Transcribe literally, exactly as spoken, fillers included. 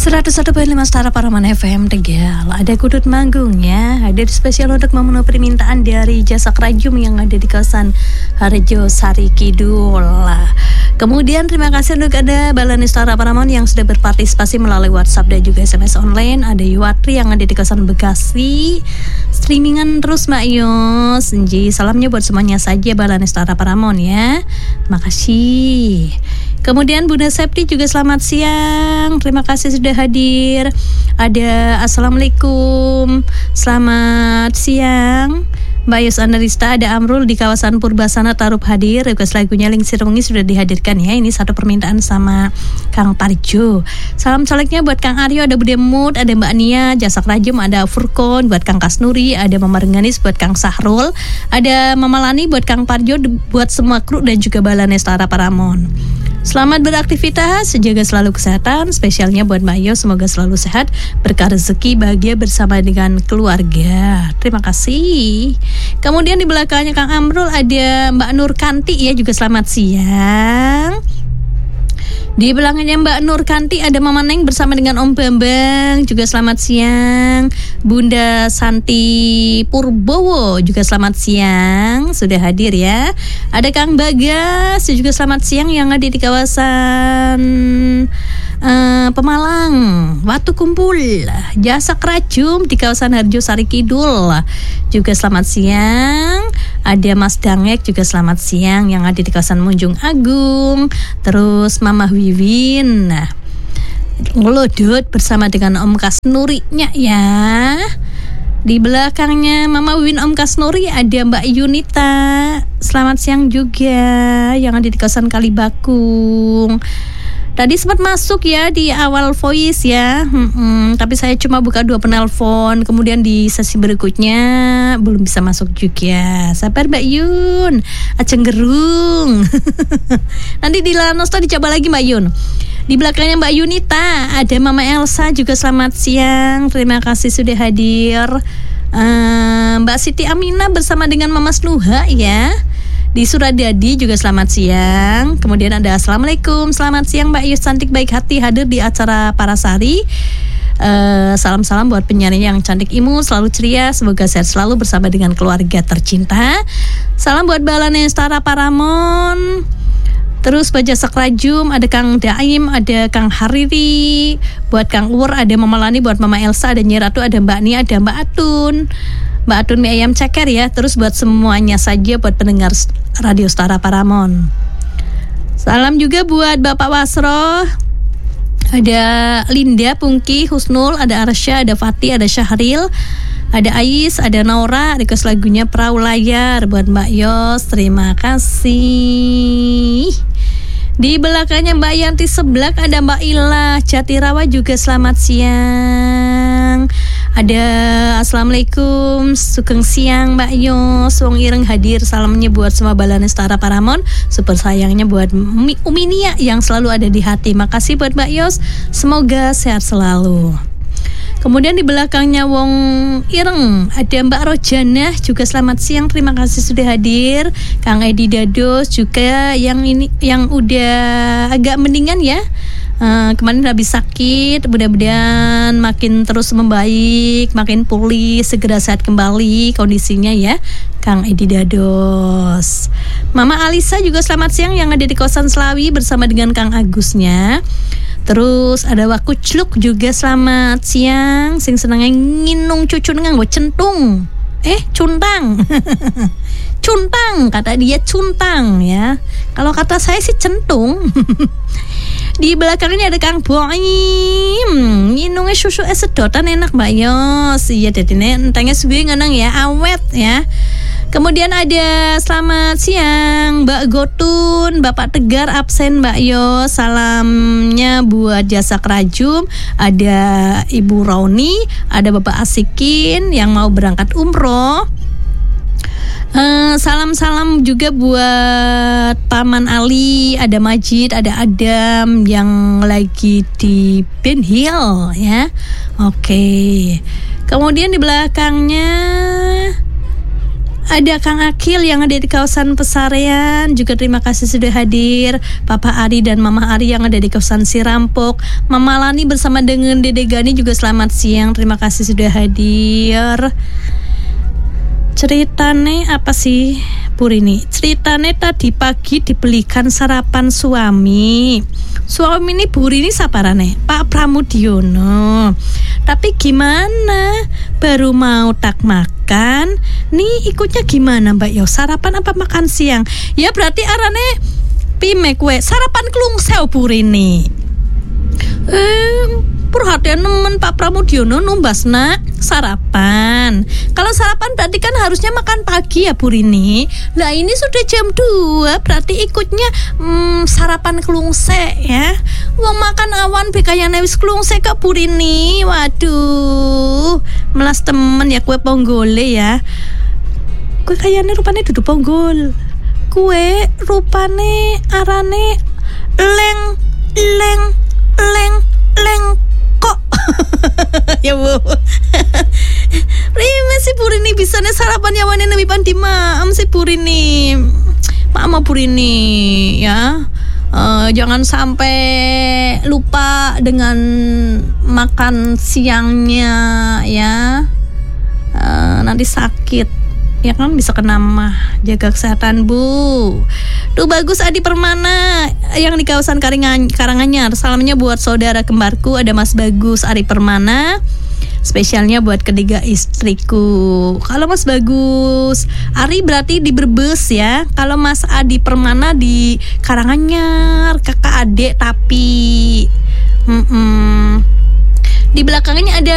seratus satu koma lima Setara Paraman F M Tegal. Ada Kudut Manggung ya. Hadir spesial untuk memenuhi permintaan dari Jasa Krajum yang ada di kawasan Harjo Sari Kidul. Kemudian terima kasih untuk ada Balani Setara Paraman yang sudah berpartisipasi melalui WhatsApp dan juga S M S online. Ada Yuwatri yang ada di kawasan Bekasi. Streamingan terus Mbak Yos. Nji, salamnya buat semuanya saja Balani Setara Paraman ya. Terima kasih. Kemudian Bunda Septi juga selamat siang. Terima kasih sudah hadir. Ada Assalamualaikum. Selamat siang. Mbak Yus Analista, ada Amrul di kawasan Purbasana Tarup hadir. Request lagunya Lingsir Wengi sudah dihadirkan ya. Ini satu permintaan sama Kang Parjo. Salam coleknya buat Kang Aryo, ada Bude Mut, ada Mbak Nia, Jasa Krajum, ada Furkon buat Kang Kasnuri, ada Mama Renganis buat Kang Sahrul, ada Mama Lani buat Kang Parjo, buat semua kru dan juga Balane Setara Paramon. Selamat beraktivitas, jaga selalu kesehatan. Spesialnya buat Mbak Yo, semoga selalu sehat, berkah rezeki, bahagia bersama dengan keluarga. Terima kasih. Kemudian di belakangnya Kang Amrul ada Mbak Nur Kanti ya, juga selamat siang. Di belakangnya Mbak Nur Kanti ada Mama Neng bersama dengan Om Bambang, juga selamat siang. Bunda Santi Purbowo juga selamat siang, sudah hadir ya. Ada Kang Bagas juga selamat siang yang ada di kawasan uh, Pemalang, Watu Kumpul. Jasa Krajum di kawasan Harjo Sari Kidul juga selamat siang. Ada Mas Dangek juga selamat siang yang ada di kawasan Munjung Agung. Terus Mama Wiwin, nah ngelodot bersama dengan Om Kasnurinya ya. Di belakangnya Mama Wiwin Om Kasnuri ada Mbak Yunita. Selamat siang juga yang ada di kawasan Kalibakung. Tadi sempat masuk ya di awal voice ya, hmm, tapi saya cuma buka dua penelpon. Kemudian di sesi berikutnya belum bisa masuk juga. Sabar Mbak Yun, aceng gerung. Nanti di Lanosta dicoba lagi Mbak Yun. Di belakangnya Mbak Yunita ada Mama Elsa juga selamat siang. Terima kasih sudah hadir. uh, Mbak Siti Aminah bersama dengan Mama Snuha ya. Di Suradadi juga selamat siang. Kemudian ada Assalamualaikum, selamat siang Mbak Yus cantik baik hati hadir di acara Parasari. uh, Salam-salam buat penyanyi yang cantik imut, selalu ceria, semoga sehat selalu bersama dengan keluarga tercinta. Salam buat Balane Setara Paramon. Terus buat Jasa Krajum ada Kang Daim, ada Kang Hariri, buat Kang Ur, ada Mama Lani, buat Mama Elsa, ada Nyi Ratu, ada Mbak Nia, ada Mbak Atun, Mbak Atun mie ayam ceker ya. Terus buat semuanya saja buat pendengar Radio Setara Paramon. Salam juga buat Bapak Wasro, ada Linda, Pungki, Husnul, ada Arsya, ada Fatih, ada Syahril, ada Ais, ada Naura. Request lagunya Perahu Layar buat Mbak Yos. Terima kasih. Di belakangnya Mbak Yanti Seblak ada Mbak Ila Jatirawa juga selamat siang. Ada Assalamualaikum, sugeng siang Mbak Yos. Wong Ireng hadir, salamnya buat semua Balane Setara Paramon. Super sayangnya buat Umi, Umi Nia yang selalu ada di hati. Makasih buat Mbak Yos, semoga sehat selalu. Kemudian di belakangnya Wong Ireng ada Mbak Rojana juga selamat siang, terima kasih sudah hadir. Kang Edi Dados juga yang ini yang udah agak mendingan ya. Uh, kemarin habis sakit, mudah-mudahan makin terus membaik, makin pulih, segera sehat kembali kondisinya ya, Kang Edi Dados. Mama Alisa juga selamat siang yang ada di kawasan Selawi bersama dengan Kang Agusnya. Terus ada Wakucluk juga selamat siang, sing senengnya nginung cucun nganggo centung. Eh, cuntang. Cuntang, kata dia cuntang ya. Kalau kata saya sih centung. Di belakangnya ada Kang Boim, nginungnya susu es sedotan enak Mbak Yos. Iya dadine entengnya suwi ngeneng ya, awet ya. Kemudian ada selamat siang Mbak Gotun, Bapak Tegar absen Mbak Yos. Salamnya buat Jasa Krajum, ada Ibu Rauni, ada Bapak Asikin yang mau berangkat umroh. Uh, salam-salam juga buat Paman Ali, ada Majid, ada Adam yang lagi di Ben Hill ya. Oke. Okay. Kemudian di belakangnya Ada Kang Akil yang ada di kawasan Pesarean, juga terima kasih sudah hadir. Papa Ari dan Mama Ari yang ada di kawasan Sirampok. Mama Lani bersama dengan Dede Gani juga selamat siang, terima kasih sudah hadir. Ceritane apa sih Purini? Ceritane tadi pagi dibelikan sarapan suami. Suami ini Purini saparane Pak Pramudiono. Tapi gimana? Baru mau tak makan. Nih ikutnya gimana Mbak Yo? Sarapan apa makan siang? Ya berarti arane pime kue sarapan klungseu Purini. Eh perhatian nemen Pak Pramudiono numbas nak sarapan. Kalau sarapan berarti kan harusnya makan pagi ya Purini. Lah ini sudah jam dua, berarti ikutnya hmm, sarapan klungse ya. Wong makan awan bekayane wis klungse ke Purini. Waduh, melas temen ya kue ponggole ya. Kue kayaknya rupane dudu ponggol. Kue rupane arane leng leng leng leng kok. Ya bu. Rime si Purini bisanya sarapan yawane nabi panti maam si Purini. Mama Purini ya. Uh, jangan sampai lupa dengan makan siangnya ya. Uh, nanti sakit ya kan, bisa kena mah. Jaga kesehatan bu. Tuh bagus Adi Permana yang di kawasan Karingan, Karanganyar. Salamnya buat saudara kembarku, ada Mas Bagus Ari Permana. Spesialnya buat ketiga istriku. Kalau Mas Bagus Ari berarti di Brebes ya. Kalau Mas Adi Permana di Karanganyar, kakak adik tapi mm-mm. Di belakangnya ada